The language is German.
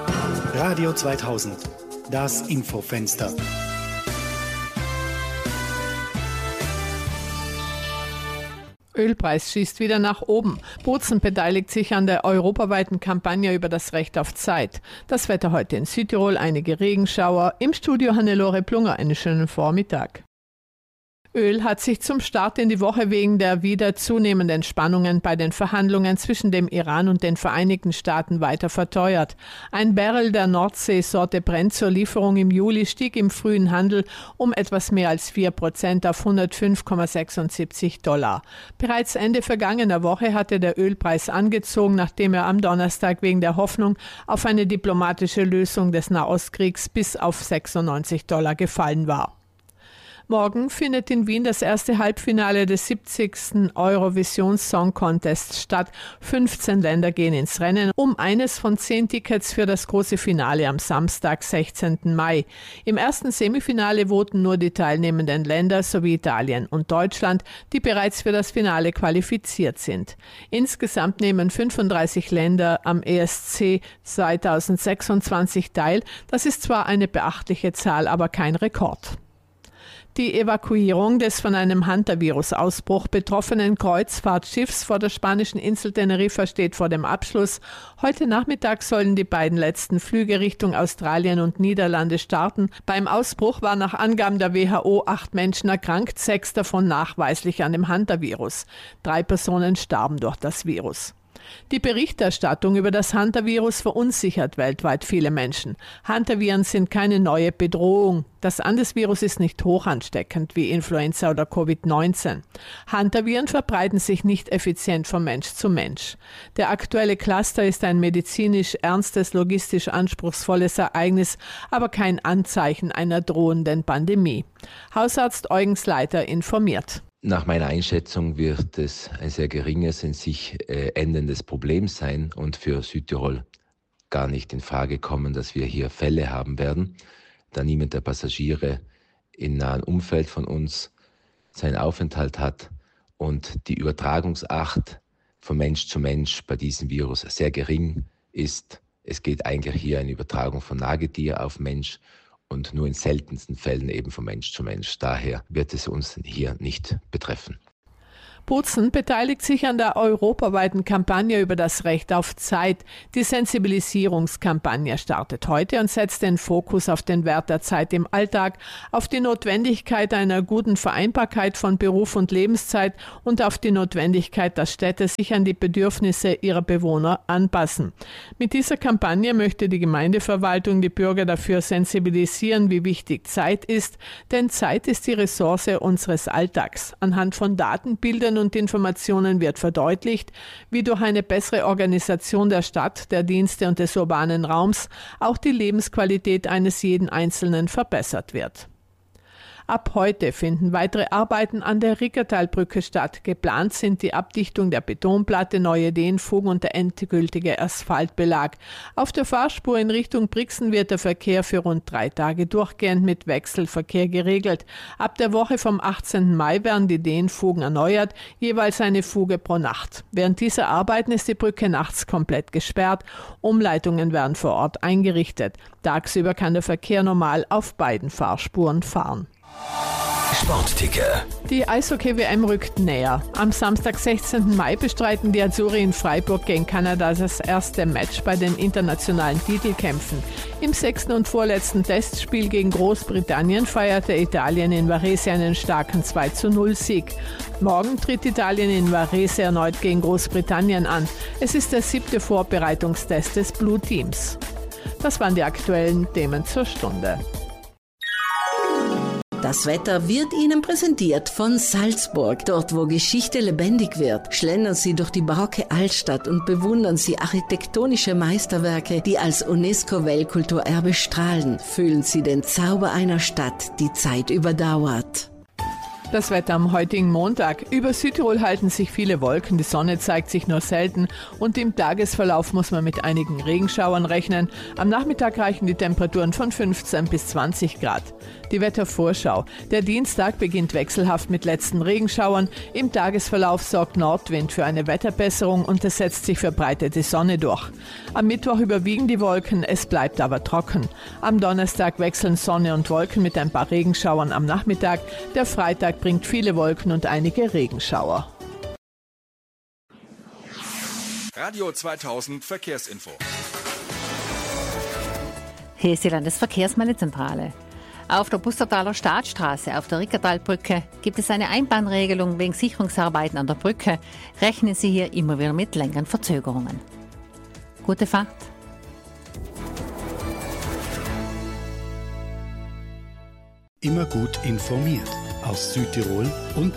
Radio 2000, das Infofenster. Ölpreis schießt wieder nach oben. Bozen beteiligt sich an der europaweiten Kampagne über das Recht auf Zeit. Das Wetter heute in Südtirol, einige Regenschauer. Im Studio Hannelore Plunger, einen schönen Vormittag. Öl hat sich zum Start in die Woche wegen der wieder zunehmenden Spannungen bei den Verhandlungen zwischen dem Iran und den Vereinigten Staaten weiter verteuert. Ein Barrel der Nordsee-Sorte Brent zur Lieferung im Juli stieg im frühen Handel um etwas mehr als 4% auf $105,76. Bereits Ende vergangener Woche hatte der Ölpreis angezogen, nachdem er am Donnerstag wegen der Hoffnung auf eine diplomatische Lösung des Nahostkriegs bis auf $96 gefallen war. Morgen findet in Wien das erste Halbfinale des 70. Eurovision Song Contest statt. 15 Länder gehen ins Rennen um eines von 10 Tickets für das große Finale am Samstag, 16. Mai. Im ersten Semifinale voten nur die teilnehmenden Länder sowie Italien und Deutschland, die bereits für das Finale qualifiziert sind. Insgesamt nehmen 35 Länder am ESC 2026 teil. Das ist zwar eine beachtliche Zahl, aber kein Rekord. Die Evakuierung des von einem Hantavirus-Ausbruch betroffenen Kreuzfahrtschiffs vor der spanischen Insel Teneriffa steht vor dem Abschluss. Heute Nachmittag sollen die beiden letzten Flüge Richtung Australien und Niederlande starten. Beim Ausbruch waren nach Angaben der WHO 8 Menschen erkrankt, 6 davon nachweislich an dem Hantavirus. 3 Personen starben durch das Virus. Die Berichterstattung über das Hantavirus verunsichert weltweit viele Menschen. Hantaviren sind keine neue Bedrohung. Das Andesvirus ist nicht hoch ansteckend wie Influenza oder Covid-19. Hantaviren verbreiten sich nicht effizient von Mensch zu Mensch. Der aktuelle Cluster ist ein medizinisch ernstes, logistisch anspruchsvolles Ereignis, aber kein Anzeichen einer drohenden Pandemie. Hausarzt Eugen Sleiter informiert. Nach meiner Einschätzung wird es ein sehr geringes, in sich endendes Problem sein und für Südtirol gar nicht in Frage kommen, dass wir hier Fälle haben werden, da niemand der Passagiere im nahen Umfeld von uns seinen Aufenthalt hat und die Übertragungsart von Mensch zu Mensch bei diesem Virus sehr gering ist. Es geht eigentlich hier eine Übertragung von Nagetier auf Mensch und nur in seltensten Fällen eben von Mensch zu Mensch. Daher wird es uns hier nicht betreffen. Bozen beteiligt sich an der europaweiten Kampagne über das Recht auf Zeit. Die Sensibilisierungskampagne startet heute und setzt den Fokus auf den Wert der Zeit im Alltag, auf die Notwendigkeit einer guten Vereinbarkeit von Beruf und Lebenszeit und auf die Notwendigkeit, dass Städte sich an die Bedürfnisse ihrer Bewohner anpassen. Mit dieser Kampagne möchte die Gemeindeverwaltung die Bürger dafür sensibilisieren, wie wichtig Zeit ist, denn Zeit ist die Ressource unseres Alltags. Anhand von Daten, Bildern und Informationen wird verdeutlicht, wie durch eine bessere Organisation der Stadt, der Dienste und des urbanen Raums auch die Lebensqualität eines jeden Einzelnen verbessert wird. Ab heute finden weitere Arbeiten an der Rickertalbrücke statt. Geplant sind die Abdichtung der Betonplatte, neue Dehnfugen und der endgültige Asphaltbelag. Auf der Fahrspur in Richtung Brixen wird der Verkehr für rund 3 Tage durchgehend mit Wechselverkehr geregelt. Ab der Woche vom 18. Mai werden die Dehnfugen erneuert, jeweils eine Fuge pro Nacht. Während dieser Arbeiten ist die Brücke nachts komplett gesperrt. Umleitungen werden vor Ort eingerichtet. Tagsüber kann der Verkehr normal auf beiden Fahrspuren fahren. Sportticker. Die Eishockey-WM rückt näher. Am Samstag, 16. Mai bestreiten die Azzurri in Freiburg gegen Kanada das erste Match bei den internationalen Titelkämpfen. Im 6. und vorletzten Testspiel gegen Großbritannien feierte Italien in Varese einen starken 2:0-Sieg. Morgen tritt Italien in Varese erneut gegen Großbritannien an. Es ist der 7. Vorbereitungstest des Blue Teams. Das waren die aktuellen Themen zur Stunde. Das Wetter wird Ihnen präsentiert von Salzburg. Dort, wo Geschichte lebendig wird, schlendern Sie durch die barocke Altstadt und bewundern Sie architektonische Meisterwerke, die als UNESCO-Weltkulturerbe strahlen. Fühlen Sie den Zauber einer Stadt, die Zeit überdauert. Das Wetter am heutigen Montag. Über Südtirol halten sich viele Wolken, die Sonne zeigt sich nur selten und im Tagesverlauf muss man mit einigen Regenschauern rechnen. Am Nachmittag reichen die Temperaturen von 15 bis 20 Grad. Die Wettervorschau. Der Dienstag beginnt wechselhaft mit letzten Regenschauern. Im Tagesverlauf sorgt Nordwind für eine Wetterbesserung und es setzt sich verbreitete Sonne durch. Am Mittwoch überwiegen die Wolken, es bleibt aber trocken. Am Donnerstag wechseln Sonne und Wolken mit ein paar Regenschauern am Nachmittag. Der Freitag bringt viele Wolken und einige Regenschauer. Radio 2000 Verkehrsinfo. Hier ist die Landesverkehrsmeldezentrale. Auf der Pustertaler Staatsstraße auf der Rickertalbrücke gibt es eine Einbahnregelung wegen Sicherungsarbeiten an der Brücke. Rechnen Sie hier immer wieder mit längeren Verzögerungen. Gute Fahrt. Immer gut informiert aus Südtirol und